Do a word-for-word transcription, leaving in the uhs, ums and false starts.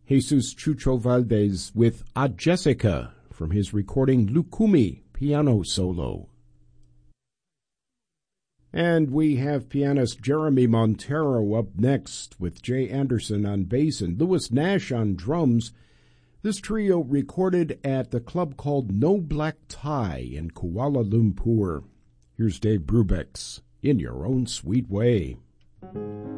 Jesus Chucho Valdez with A Jessica from his recording Lucumi Piano Solo. And we have pianist Jeremy Montero up next with Jay Anderson on bass and Louis Nash on drums. This trio recorded at the club called No Black Tie in Kuala Lumpur. Here's Dave Brubeck's In Your Own Sweet Way.